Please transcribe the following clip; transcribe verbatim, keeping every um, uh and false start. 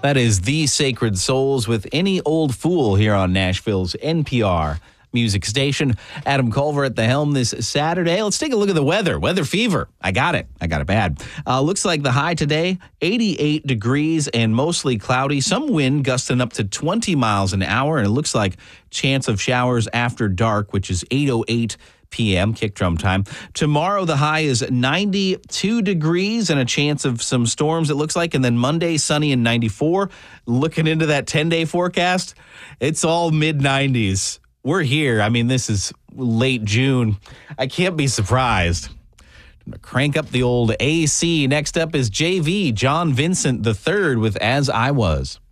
That is The Sacred Souls with Any Old Fool here on Nashville's N P R Music Station. Adam Culver at the helm this Saturday. Let's take a look at the weather. Weather fever. I got it. I got it bad. Uh, looks like the high today, eighty-eight degrees and mostly cloudy. Some wind gusting up to twenty miles an hour. And it looks like chance of showers after dark, which is eight oh eight p.m. kick drum time. Tomorrow, the high is ninety-two degrees and a chance of some storms, it looks like. And then Monday, sunny and ninety-four. Looking into that ten-day forecast, it's all mid nineties. We're here. I mean, this is late June. I can't be surprised. I'm gonna crank up the old A C. Next up is J V, John Vincent the third with As I Was.